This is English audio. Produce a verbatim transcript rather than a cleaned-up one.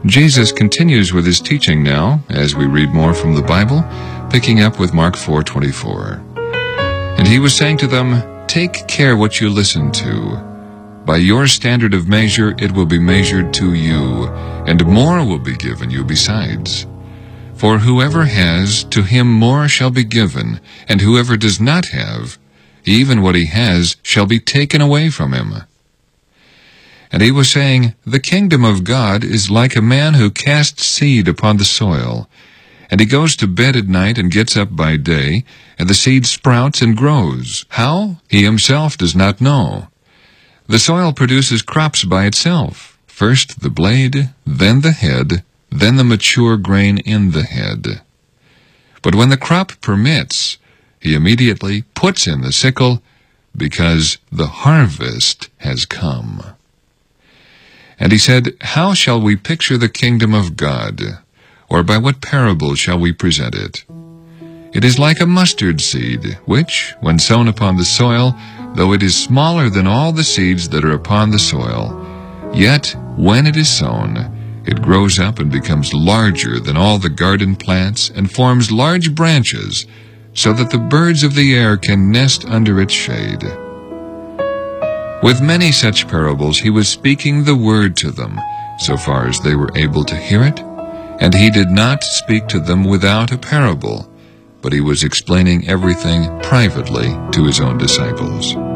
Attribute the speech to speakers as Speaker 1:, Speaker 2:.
Speaker 1: Jesus continues with his teaching now, as we read more from the Bible, picking up with Mark four twenty-four. And he was saying to them, "Take care what you listen to. By your standard of measure it will be measured to you, and more will be given you besides. For whoever has, to him more shall be given, and whoever does not have, even what he has shall be taken away from him." And he was saying, "The kingdom of God is like a man who casts seed upon the soil, and he goes to bed at night and gets up by day, and the seed sprouts and grows. How? He himself does not know. The soil produces crops by itself, first the blade, then the head, then the mature grain in the head. But when the crop permits, he immediately puts in the sickle, because the harvest has come." And he said, "How shall we picture the kingdom of God? Or by what parable shall we present it? It is like a mustard seed, which, when sown upon the soil, though it is smaller than all the seeds that are upon the soil, yet when it is sown, it grows up and becomes larger than all the garden plants and forms large branches, so that the birds of the air can nest under its shade." With many such parables he was speaking the word to them, so far as they were able to hear it, and he did not speak to them without a parable, but he was explaining everything privately to his own disciples.